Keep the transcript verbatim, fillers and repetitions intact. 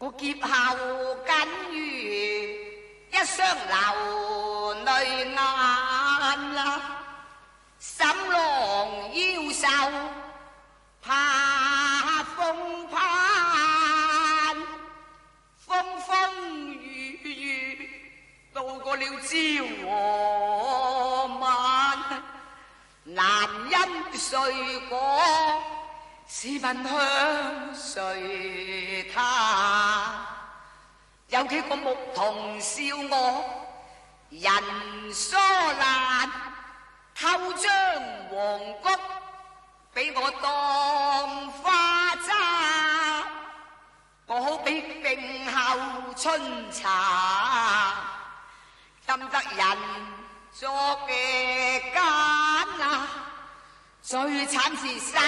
我劫後僅餘一雙流淚眼啦，沈郎腰瘦怕風攀，風風雨雨渡過了朝和晚，難因誰過，試問向誰他？有幾個牧童笑我人疏懶，偷將黃菊俾我當花揸，我好比病後春茶，任得人作嘅奸啊！最慘是